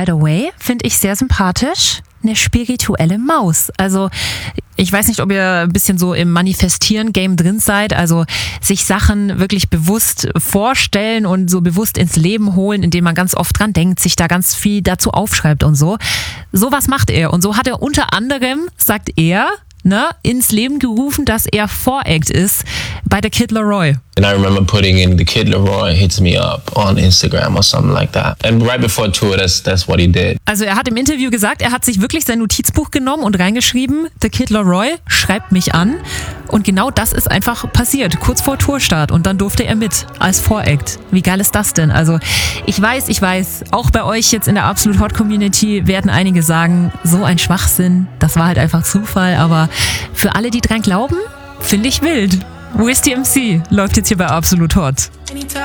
by the way, finde ich sehr sympathisch, eine spirituelle Maus. Also ich weiß nicht, ob ihr ein bisschen so im Manifestieren-Game drin seid, also sich Sachen wirklich bewusst vorstellen und so bewusst ins Leben holen, indem man ganz oft dran denkt, sich da ganz viel dazu aufschreibt und so. Sowas macht er und so hat er unter anderem, sagt er, ins Leben gerufen, dass er Voract ist bei The Kid Laroi. And I remember putting in The Kid Laroi hits me up on Instagram or something like that. And right before tour, that's what he did. Also er hat im Interview gesagt, er hat sich wirklich sein Notizbuch genommen und reingeschrieben, The Kid Laroi schreibt mich an. Und genau das ist einfach passiert, kurz vor Tourstart. Und dann durfte er mit als Voract. Wie geil ist das denn? Also ich weiß, auch bei euch jetzt in der Absolut Hot Community werden einige sagen, so ein Schwachsinn, das war halt einfach Zufall. Aber für alle, die dran glauben, finde ich wild. Wiz TMC läuft jetzt hier bei Absolut Hot.